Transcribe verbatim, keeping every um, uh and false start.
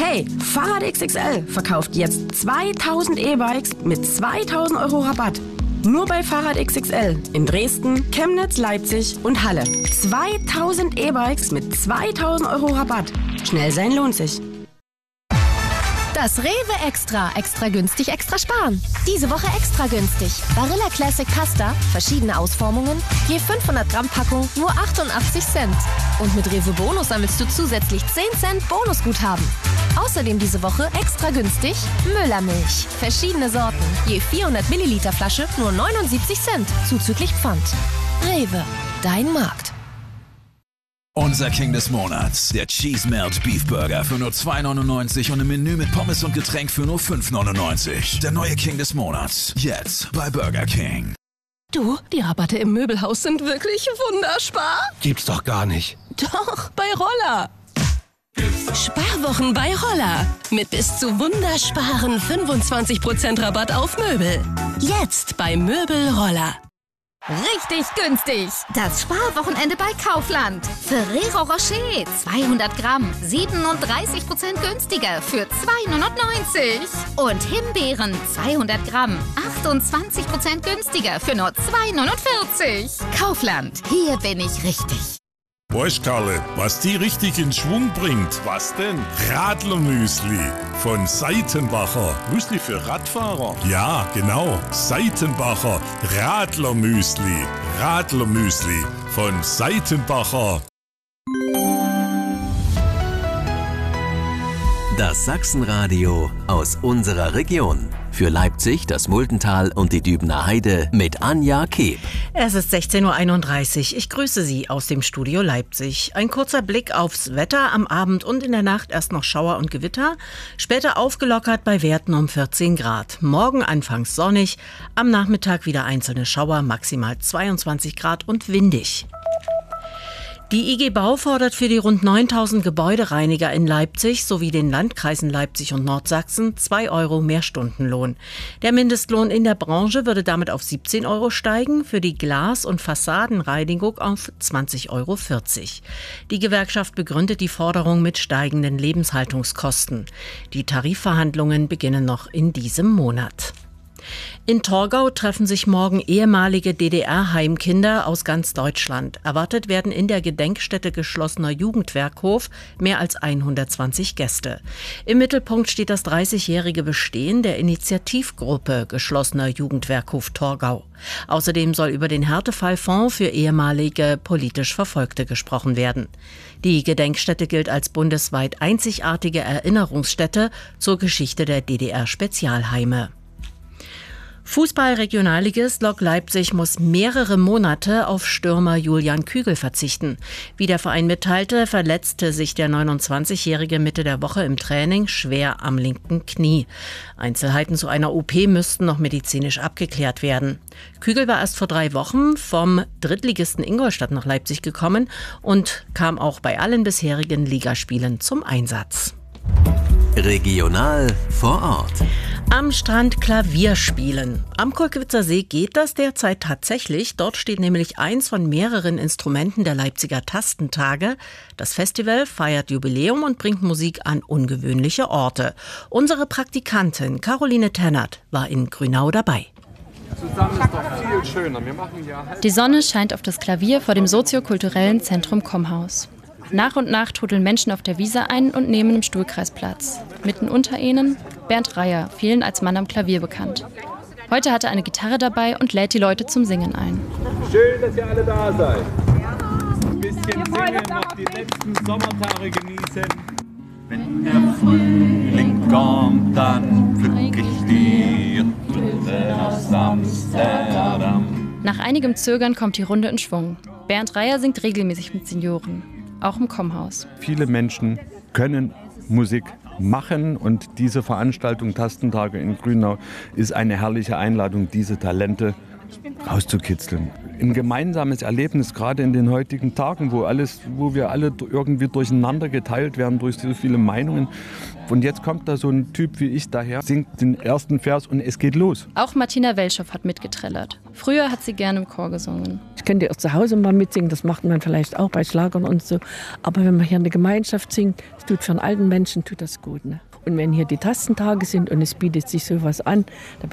Hey, Fahrrad X X L verkauft jetzt zweitausend E-Bikes mit zweitausend Euro Rabatt. Nur bei Fahrrad X X L in Dresden, Chemnitz, Leipzig und Halle. zweitausend E-Bikes mit zweitausend Euro Rabatt. Schnell sein lohnt sich. Das Rewe Extra. Extra günstig, extra sparen. Diese Woche extra günstig. Barilla Classic Pasta, verschiedene Ausformungen, je fünfhundert Gramm Packung, nur achtundachtzig Cent. Und mit Rewe Bonus sammelst du zusätzlich zehn Cent Bonusguthaben. Außerdem diese Woche extra günstig Müllermilch. Verschiedene Sorten, je vierhundert Milliliter Flasche, nur neunundsiebzig Cent, zuzüglich Pfand. Rewe, dein Markt. Unser King des Monats, der Cheese Melt Beef Burger für nur zwei neunundneunzig und im Menü mit Pommes und Getränk für nur fünf neunundneunzig. Der neue King des Monats, jetzt bei Burger King. Du, die Rabatte im Möbelhaus sind wirklich wunderspar. Gibt's doch gar nicht. Doch, bei Roller. Sparwochen bei Roller. Mit bis zu wundersparen fünfundzwanzig Prozent Rabatt auf Möbel. Jetzt bei Möbel Roller. Richtig günstig. Das Sparwochenende bei Kaufland. Ferrero Rocher zweihundert Gramm, siebenunddreißig Prozent günstiger für zwei neunundneunzig. Und Himbeeren zweihundert Gramm, achtundzwanzig Prozent günstiger für nur zwei neunundvierzig. Kaufland, hier bin ich richtig. Weißt Karle, was die richtig in Schwung bringt? Was denn? Radlermüsli von Seitenbacher. Müsli für Radfahrer? Ja, genau. Seitenbacher Radlermüsli. Radlermüsli von Seitenbacher. Das Sachsenradio aus unserer Region. Für Leipzig, das Muldental und die Dübener Heide mit Anja Keb. Es ist sechzehn Uhr einunddreißig. Ich grüße Sie aus dem Studio Leipzig. Ein kurzer Blick aufs Wetter. Am Abend und in der Nacht erst noch Schauer und Gewitter. Später aufgelockert bei Werten um vierzehn Grad. Morgen anfangs sonnig. Am Nachmittag wieder einzelne Schauer, maximal zweiundzwanzig Grad und windig. Die I G Bau fordert für die rund neuntausend Gebäudereiniger in Leipzig sowie den Landkreisen Leipzig und Nordsachsen zwei Euro mehr Stundenlohn. Der Mindestlohn in der Branche würde damit auf siebzehn Euro steigen, für die Glas- und Fassadenreinigung auf zwanzig Euro vierzig. Die Gewerkschaft begründet die Forderung mit steigenden Lebenshaltungskosten. Die Tarifverhandlungen beginnen noch in diesem Monat. In Torgau treffen sich morgen ehemalige D D R-Heimkinder aus ganz Deutschland. Erwartet werden in der Gedenkstätte geschlossener Jugendwerkhof mehr als hundertzwanzig Gäste. Im Mittelpunkt steht das dreißigjährige Bestehen der Initiativgruppe geschlossener Jugendwerkhof Torgau. Außerdem soll über den Härtefallfonds für ehemalige politisch Verfolgte gesprochen werden. Die Gedenkstätte gilt als bundesweit einzigartige Erinnerungsstätte zur Geschichte der D D R-Spezialheime. Fußball-Regionalligist Lok Leipzig muss mehrere Monate auf Stürmer Julian Kügel verzichten. Wie der Verein mitteilte, verletzte sich der neunundzwanzigjährige Mitte der Woche im Training schwer am linken Knie. Einzelheiten zu einer O P müssten noch medizinisch abgeklärt werden. Kügel war erst vor drei Wochen vom Drittligisten Ingolstadt nach Leipzig gekommen und kam auch bei allen bisherigen Ligaspielen zum Einsatz. Regional vor Ort. Am Strand Klavier spielen. Am Kolkwitzer See geht das derzeit tatsächlich. Dort steht nämlich eins von mehreren Instrumenten der Leipziger Tastentage. Das Festival feiert Jubiläum und bringt Musik an ungewöhnliche Orte. Unsere Praktikantin Caroline Tennert war in Grünau dabei. Zusammen ist doch viel schöner. Wir machen ja Die Sonne scheint auf das Klavier vor dem soziokulturellen Zentrum Kommhaus. Nach und nach trudeln Menschen auf der Wiese ein und nehmen im Stuhlkreis Platz. Mitten unter ihnen Bernd Reier, vielen als Mann am Klavier bekannt. Heute hat er eine Gitarre dabei und lädt die Leute zum Singen ein. Schön, dass ihr alle da seid. Ein bisschen singen, noch die letzten Sommertage genießen. Wenn der Frühling kommt, dann pflück ich dir aus Amsterdam. Nach einigem Zögern kommt die Runde in Schwung. Bernd Reier singt regelmäßig mit Senioren, auch im Kommhaus. Viele Menschen können Musik machen und diese Veranstaltung Tastentage in Grünau ist eine herrliche Einladung, diese Talente rauszukitzeln. Ein gemeinsames Erlebnis, gerade in den heutigen Tagen, wo, alles, wo wir alle irgendwie durcheinander geteilt werden durch so viele Meinungen. Und jetzt kommt da so ein Typ wie ich daher, singt den ersten Vers und es geht los. Auch Martina Welschow hat mitgetrellert. Früher hat sie gerne im Chor gesungen. Ich könnt ihr auch zu Hause mal mitsingen, das macht man vielleicht auch bei Schlagern und so. Aber wenn man hier in der Gemeinschaft singt, das tut für einen alten Menschen tut das gut. Ne? Und wenn hier die Tastentage sind und es bietet sich sowas an, da